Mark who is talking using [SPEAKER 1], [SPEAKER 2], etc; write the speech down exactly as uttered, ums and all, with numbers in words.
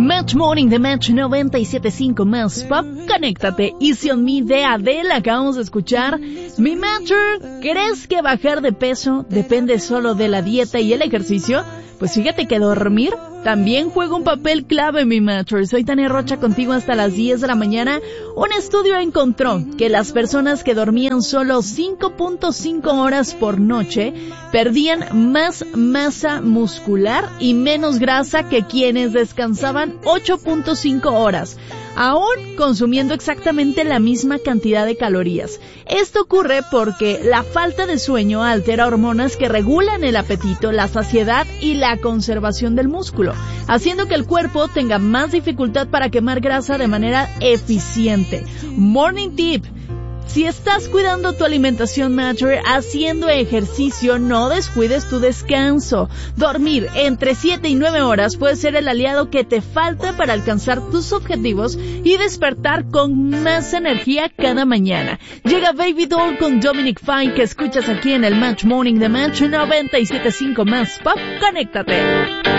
[SPEAKER 1] Match Morning de Match noventa y siete punto cinco más Pop, conéctate. Easy on Me de Adele, acabamos de escuchar. Mi Matcher, ¿crees que bajar de peso depende solo de la dieta y el ejercicio? Pues fíjate que dormir también juega un papel clave, mi Matcher. Soy Tania Rocha contigo hasta las diez de la mañana. Un estudio encontró que las personas que dormían solo cinco punto cinco horas por noche perdían más masa muscular y menos grasa que quienes descansaban ocho punto cinco horas, aún consumiendo exactamente la misma cantidad de calorías. Esto ocurre porque la falta de sueño altera hormonas que regulan el apetito, la saciedad y la conservación del músculo, haciendo que el cuerpo tenga más dificultad para quemar grasa de manera eficiente. Morning tip: si estás cuidando tu alimentación, Matcher, haciendo ejercicio, no descuides tu descanso. Dormir entre siete y nueve horas puede ser el aliado que te falta para alcanzar tus objetivos y despertar con más energía cada mañana. Llega Baby Doll con Dominic Fike, que escuchas aquí en el Match Morning de Match noventa y siete punto cinco más Pop. Conéctate.